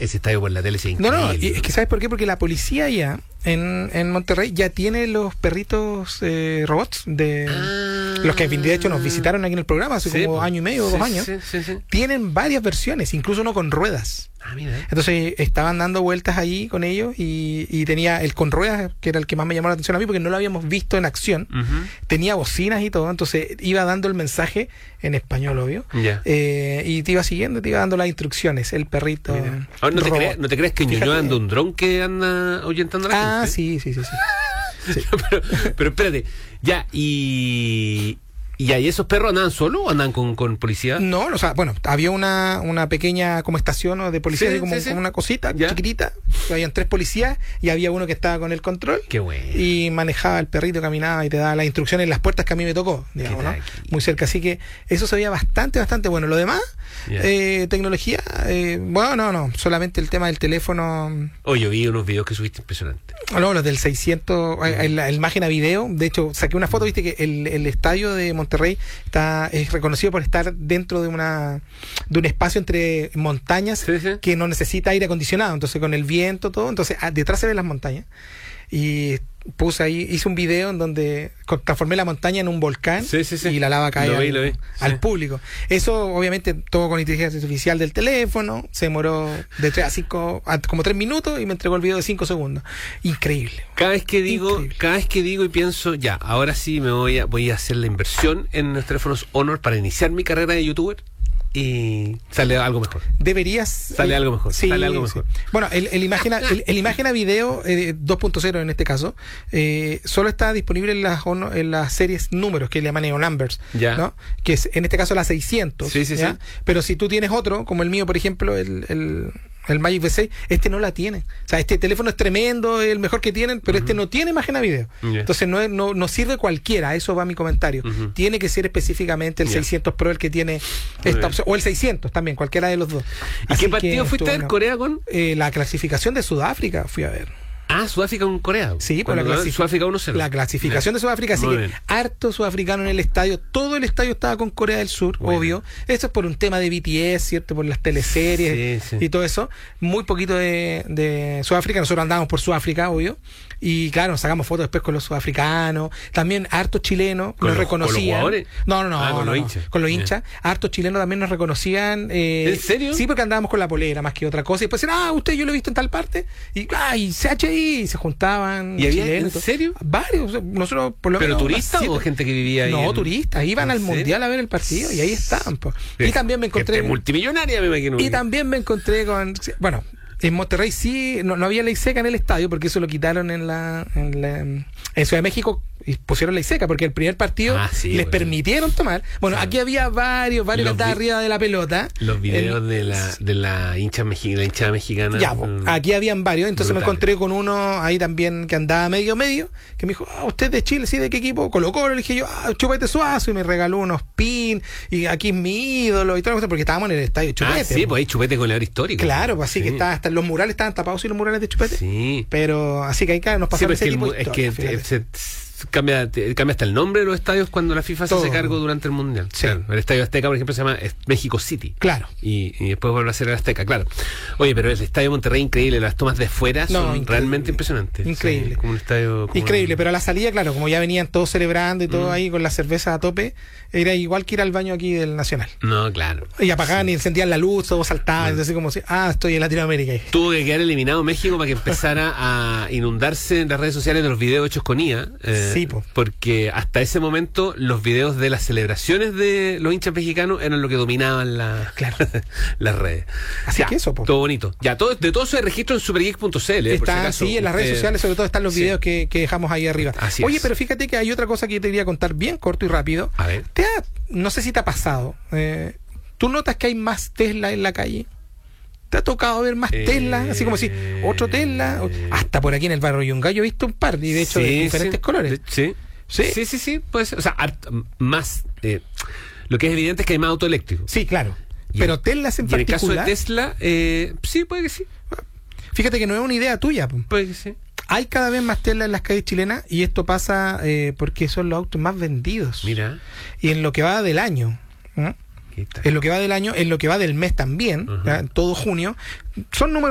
ese estadio por la tele es increíble. No, y es que ¿sabes por qué? Porque la policía ya en Monterrey ya tiene los perritos robots de los que de hecho nos visitaron aquí en el programa hace como año y medio o 2 años. Sí. Tienen varias versiones, incluso uno con ruedas. Mira. Entonces estaban dando vueltas ahí con ellos y tenía el con ruedas, que era el que más me llamó la atención a mí porque no lo habíamos visto en acción. Tenía bocinas y todo, entonces iba dando el mensaje en español, obvio. Y te iba siguiendo, te iba dando las instrucciones, el perrito. Ahora, ¿no te crees que Ñuñoa anda un dron que anda ahuyentando a la gente? Sí. pero espérate, ya, ¿y esos perros andaban solos o andaban con policía? No, o sea, bueno, había una pequeña como estación, ¿no?, de policía, como una cosita chiquitita, habían 3 policías y había uno que estaba con el control. Qué bueno. Y manejaba el perrito, caminaba y te daba las instrucciones en las puertas que a mí me tocó, digamos, ¿no? Muy cerca, así que eso se veía bastante bueno. Lo demás, tecnología, no, solamente el tema del teléfono. Yo vi unos videos que subiste impresionantes. No, los del 600, la imagen a video. De hecho, saqué una foto, viste que el estadio de Monterrey es reconocido por estar dentro de un espacio entre montañas que no necesita aire acondicionado, entonces con el viento, todo, entonces detrás se ven las montañas. Y hice un video en donde transformé la montaña en un volcán y la lava cae al público. Eso obviamente todo con inteligencia artificial del teléfono, se demoró de 3 a 5, como 3 minutos y me entregó el video de 5 segundos. Increíble. Cada vez que digo y pienso, ya, ahora sí voy a hacer la inversión en los teléfonos Honor para iniciar mi carrera de youtuber. Y sale algo mejor. Sale algo mejor. Sale algo mejor. Bueno, el imagen a video 2.0 en este caso, solo está disponible en las series números que le llaman Neo Numbers, ¿no? Que es en este caso la 600. Sí. Pero si tú tienes otro, como el mío, por ejemplo, el Magic V6, este no la tiene. O sea, este teléfono es tremendo, es el mejor que tienen, pero este no tiene imagen a video. Entonces no sirve cualquiera, a eso va mi comentario. Tiene que ser específicamente el 600 Pro el que tiene esta opción, o el 600 también, cualquiera de los dos. ¿Y qué partido fuiste a ver, Corea con? La clasificación de Sudáfrica fui a ver. Sudáfrica con Corea. Sí, pues Sudáfrica 1-0. La clasificación de Sudáfrica, así que harto sudafricano en el estadio. Todo el estadio estaba con Corea del Sur, obvio. Esto es por un tema de BTS, ¿cierto? Por las teleseries y todo eso. Muy poquito de Sudáfrica. Nosotros andábamos por Sudáfrica, obvio. Y claro, nos sacamos fotos después con los sudafricanos. También hartos chilenos nos reconocían. ¿Con los jugadores? Con los hinchas. Con los hinchas. Hartos chilenos también nos reconocían. ¿En serio? Sí, porque andábamos con la polera más que otra cosa. Y después decían, usted yo lo he visto en tal parte. Y CHI. Y se juntaban. ¿Y había, en serio? Varios. Nosotros, por lo ¿Pero menos, turistas o gente que vivía ahí? No, turistas. Iban al mundial a ver el partido y ahí estaban. Y también me encontré. Multimillonaria, me imagino. Y también me encontré con. Bueno. En Monterrey sí, no había ley seca en el estadio porque eso lo quitaron en Ciudad de México y pusieron ley seca porque el primer partido les permitieron tomar. Bueno, aquí había varios que estaban arriba de la pelota. Los videos de la hinchada mexicana. Ya, aquí habían varios, entonces me encontré con uno ahí también que andaba medio, que me dijo, ¿usted es de Chile? ¿Sí? ¿De qué equipo? Colo-Colo. Le dije yo, Chupete Suazo, y me regaló unos pins, y aquí es mi ídolo, y todo eso, porque estábamos en el estadio Chupete. Sí, pues hay Chupete goleador histórico. Claro, pues así que está, hasta los murales estaban tapados y los murales de Chupete. Sí. Pero así que ahí nos pasamos ese tipo es que cambia hasta el nombre de los estadios cuando la FIFA se hace cargo durante el Mundial. Sí. Claro, el estadio Azteca, por ejemplo, se llama México City. Claro. Y después vuelve a ser el Azteca, claro. Oye, pero el estadio Monterrey increíble, las tomas de fuera son realmente impresionantes. Increíble. Sí, como un estadio... Increíble, pero a la salida, claro, como ya venían todos celebrando y todo ahí con la cerveza a tope, era igual que ir al baño aquí del Nacional. No, claro. Y apagaban y encendían la luz, todos saltaban, entonces como si, estoy en Latinoamérica. Tuvo que quedar eliminado México para que empezara a inundarse en las redes sociales de los videos hechos con IA. Porque hasta ese momento los videos de las celebraciones de los hinchas mexicanos eran lo que dominaban las redes. Así que eso, todo bonito. Ya, de todo eso hay registro en supergeek.cl. Está, sí, en las redes sociales sobre todo están los videos que dejamos ahí arriba. Oye, pero fíjate que hay otra cosa que yo te quería contar bien corto y rápido. A ver. No sé si te ha pasado. ¿Tú notas que hay más Tesla en la calle? ¿Te ha tocado ver más Tesla? Así como si otro Tesla. Hasta por aquí en el barrio Yungay yo he visto un par, y de hecho de diferentes colores. Sí, pues, o sea, más. Lo que es evidente es que hay más auto eléctrico. Sí, claro. Pero Tesla en particular. En el caso de Tesla, sí, puede que sí. Fíjate que no es una idea tuya. Puede que sí. Hay cada vez más Tesla en las calles chilenas y esto pasa porque son los autos más vendidos. Mira. Y en lo que va del año. En lo que va del año, en lo que va del mes también, en todo junio, son números